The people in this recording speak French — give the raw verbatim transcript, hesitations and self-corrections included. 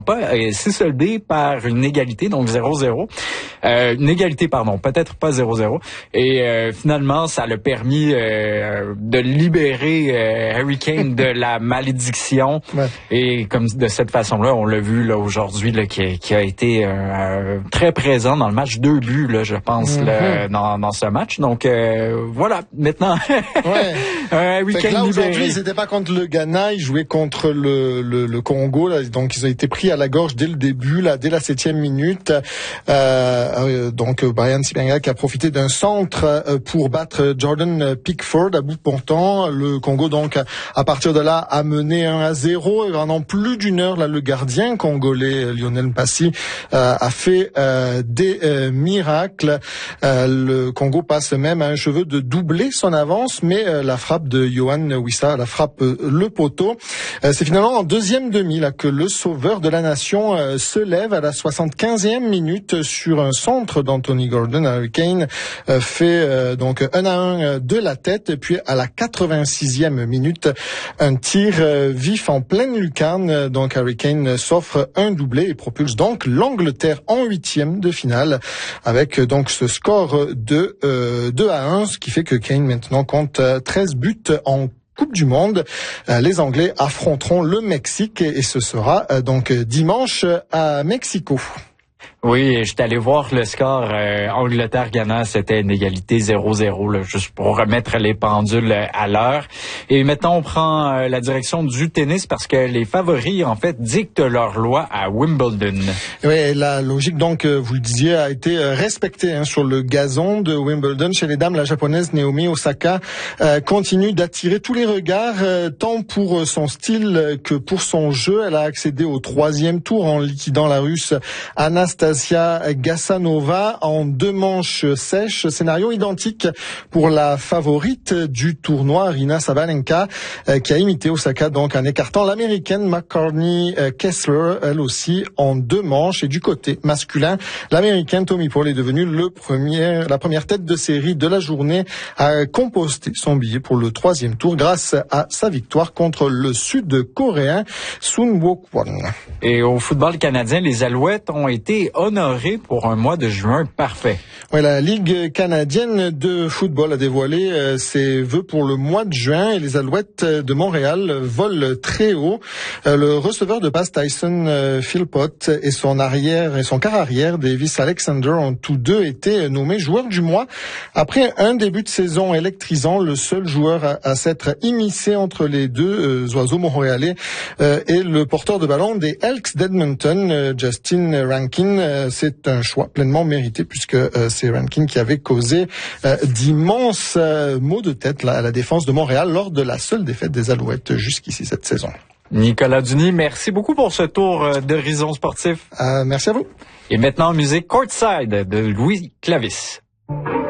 pas, et c'est soldé par une égalité, donc zéro zéro. Euh, une égalité, pardon, peut-être pas zéro zéro. Et euh, finalement, ça l'a permis euh, de libérer euh, Harry Kane de la malédiction. Ouais. Et comme de cette façon-là, on l'a vu là aujourd'hui, là, qui, qui a été euh, très présent dans le match, deux buts, là, je pense, mm-hmm. là, dans, dans ce match. Donc euh, voilà, maintenant, ouais. euh, Harry Kane là, libéré. Aujourd'hui, ils n'étaient pas contre le Ghana, ils jouaient contre le, le, le Congo. Là, donc ils ont été pris à la gorge dès le début, là, dès la septième minute. Euh, donc Brian Sibenga qui a profité d'un centre pour battre Jordan Pickford à bout portant. Le Congo donc à partir de là a mené un à zéro. Et pendant plus d'une heure, là, le gardien congolais Lionel Mpassi euh, a fait euh, des euh, miracles. Euh, le Congo passe même à un cheveu de doubler son avance, mais euh, la frappe de Yohan Wissa, la frappe euh, le poteau. Euh, c'est finalement en deuxième demi là que le sauveur de la nation euh, se lève à la soixante-quinzième minute sur un centre d'Anthony Gordon. Harry Kane euh, fait euh, donc un à un de la tête, et puis à la quatre-vingt-sixième minute, un tir euh, vif en pleine lucarne. Donc Harry Kane s'offre un doublé et propulse donc l'Angleterre en huitième de finale avec donc ce score de euh, deux à un, ce qui fait que Kane maintenant compte treize buts en Coupe du Monde. Les Anglais affronteront le Mexique et ce sera donc dimanche à Mexico. Oui, j'étais allé voir le score euh, Angleterre-Ghana, c'était une égalité zéro zéro, là, juste pour remettre les pendules à l'heure. Et maintenant, on prend euh, la direction du tennis parce que les favoris, en fait, dictent leur loi à Wimbledon. Oui, la logique, donc, vous le disiez, a été respectée hein, sur le gazon de Wimbledon. Chez les dames, la japonaise Naomi Osaka euh, continue d'attirer tous les regards, euh, tant pour son style que pour son jeu. Elle a accédé au troisième tour en liquidant la Russe Anastasia Gassanova en deux manches sèches. Scénario identique pour la favorite du tournoi, Aryna Sabalenka, euh, qui a imité Osaka donc en écartant l'américaine McCartney euh, Kessler, elle aussi en deux manches. Et du côté masculin, l'américain Tommy Paul est devenu le premier, la première tête de série de la journée à composter son billet pour le troisième tour grâce à sa victoire contre le sud-coréen Sun Wook-won. Et au football canadien, les Alouettes ont été honoré pour un mois de juin parfait. Ouais, la Ligue canadienne de football a dévoilé euh, ses vœux pour le mois de juin et les Alouettes de Montréal volent très haut. Euh, le receveur de passe Tyson euh, Philpott et son arrière et son quart arrière Davis Alexander ont tous deux été nommés joueurs du mois après un début de saison électrisant. Le seul joueur à, à s'être immiscé entre les deux euh, oiseaux montréalais euh, est le porteur de ballon des Elks d'Edmonton, euh, Justin Rankin. C'est un choix pleinement mérité puisque euh, c'est Rankin qui avait causé euh, d'immenses euh, maux de tête là, à la défense de Montréal lors de la seule défaite des Alouettes jusqu'ici cette saison. Nicolas Duny, merci beaucoup pour ce tour d'horizon sportif. Euh, merci à vous. Et maintenant, musique Courtside de Louis Clavis.